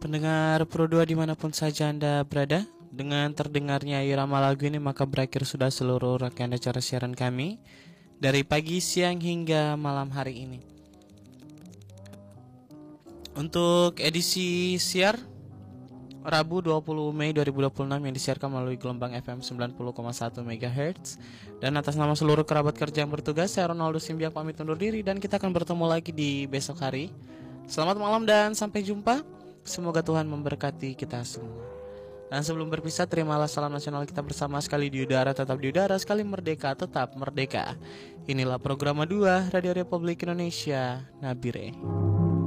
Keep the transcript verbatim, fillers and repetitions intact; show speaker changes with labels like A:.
A: Pendengar Pro dua dimanapun saja Anda berada, dengan terdengarnya irama lagu ini maka berakhir sudah seluruh rangkaian acara siaran kami dari pagi, siang hingga malam hari ini. Untuk edisi siar Rabu dua puluh Mei dua ribu dua puluh enam yang disiarkan melalui gelombang F M sembilan puluh koma satu megahertz. Dan atas nama seluruh kerabat kerja yang bertugas, saya Ronaldo Simbiak pamit undur diri dan kita akan bertemu lagi di besok hari. Selamat malam dan sampai jumpa. Semoga Tuhan memberkati kita semua. Dan sebelum berpisah, terimalah salam nasional kita bersama. Sekali di udara tetap di udara, sekali merdeka tetap merdeka. Inilah program dua Radio Republik Indonesia Nabire.